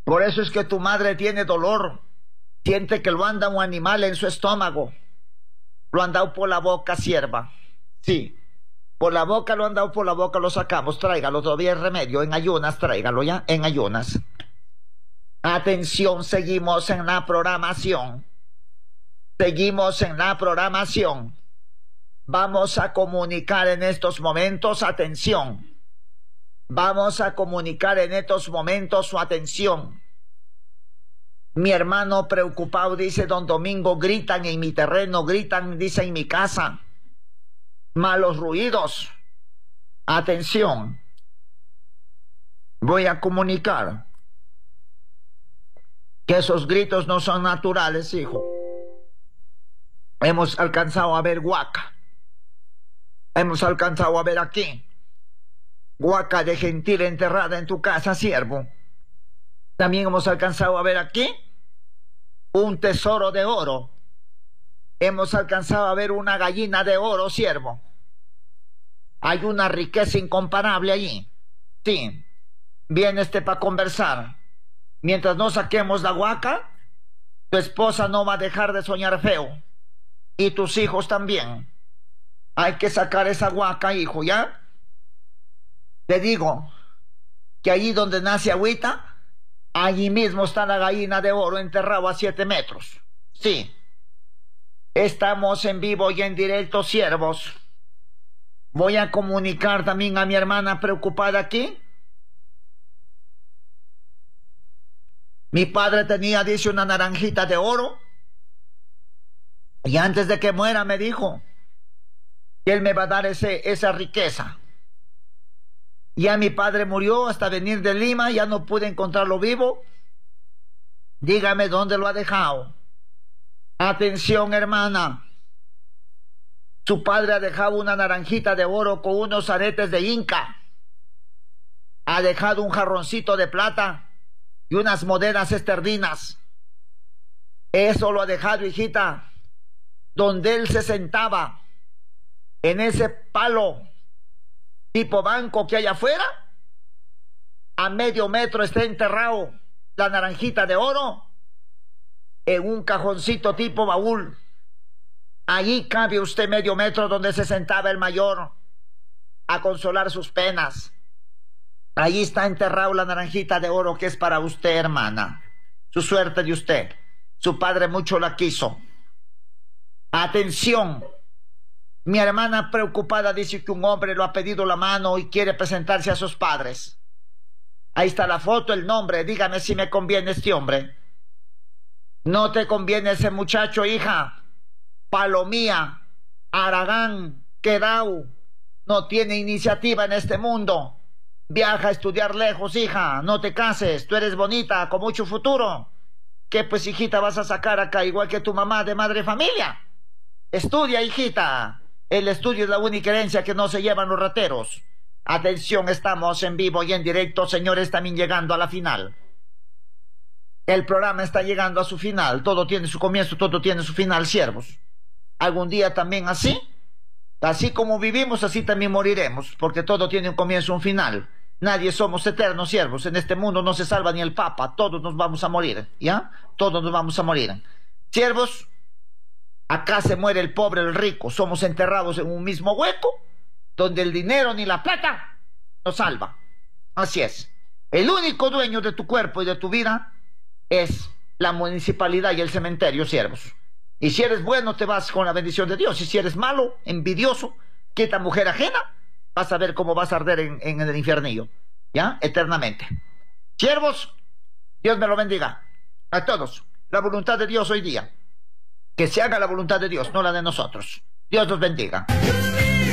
Por eso es que tu madre tiene dolor. Siente que lo anda un animal en su estómago. Lo han dado por la boca, sierva. Sí, por la boca lo han dado, por la boca lo sacamos. Tráigalo, todavía es remedio. En ayunas, tráigalo ya, en ayunas. Atención, seguimos en la programación. Seguimos en la programación. Vamos a comunicar en estos momentos, atención. Vamos a comunicar en estos momentos su atención. Mi hermano preocupado, dice don Domingo, gritan en mi terreno, gritan, dice en mi casa. Malos ruidos. Atención. Voy a comunicar que esos gritos no son naturales, hijo. Hemos alcanzado a ver huaca. Hemos alcanzado a ver aquí. Huaca de gentil enterrada en tu casa, siervo. También hemos alcanzado a ver aquí un tesoro de oro. Hemos alcanzado a ver una gallina de oro, siervo. Hay una riqueza incomparable allí. Sí. Viene para conversar. Mientras no saquemos la huaca, tu esposa no va a dejar de soñar feo. Y tus hijos también. Hay que sacar esa huaca, hijo, ¿ya? Te digo que allí donde nace agüita, allí mismo está la gallina de oro enterrado a 7 metros. Sí. Estamos en vivo y en directo, siervos. Voy a comunicar también a mi hermana preocupada aquí. Mi padre tenía, dice, una naranjita de oro. Y antes de que muera me dijo que él me va a dar esa riqueza. Ya mi padre murió hasta venir de Lima, ya no pude encontrarlo vivo. Dígame dónde lo ha dejado. Atención, hermana. Su padre ha dejado una naranjita de oro con unos aretes de Inca. Ha dejado un jarroncito de plata y unas monedas esterlinas. Eso lo ha dejado, hijita, donde él se sentaba, en ese palo tipo banco que hay afuera. A medio metro está enterrado la naranjita de oro en un cajoncito tipo baúl. Allí cabe usted medio metro donde se sentaba el mayor a consolar sus penas. Allí está enterrado la naranjita de oro que es para usted, hermana. Su suerte de usted. Su padre mucho la quiso. Atención. Mi hermana preocupada dice que un hombre lo ha pedido la mano y quiere presentarse a sus padres. Ahí está la foto, el nombre. Dígame si me conviene este hombre. No te conviene ese muchacho, hija. Palomía, Aragán, Quedau. No tiene iniciativa en este mundo. Viaja a estudiar lejos, hija. No te cases. Tú eres bonita, con mucho futuro. ¿Qué pues, hijita, vas a sacar acá igual que tu mamá de madre familia? Estudia, hijita. El estudio es la única herencia que no se llevan los rateros. Atención, estamos en vivo y en directo, señores, también llegando a la final. El programa está llegando a su final. Todo tiene su comienzo, todo tiene su final, siervos. Algún día también así como vivimos, así también moriremos, porque todo tiene un comienzo, un final. Nadie somos eternos, siervos. En este mundo no se salva ni el Papa. Todos nos vamos a morir, ¿ya? Todos nos vamos a morir. Siervos, acá se muere el pobre, el rico. Somos enterrados en un mismo hueco, donde el dinero ni la plata nos salva. Así es. El único dueño de tu cuerpo y de tu vida es la municipalidad y el cementerio, siervos. Y si eres bueno, te vas con la bendición de Dios. Y si eres malo, envidioso, quieta mujer ajena, vas a ver cómo vas a arder en el infiernillo, ¿ya? Eternamente. Siervos, Dios me lo bendiga. A todos. La voluntad de Dios hoy día. Que se haga la voluntad de Dios, no la de nosotros. Dios los bendiga.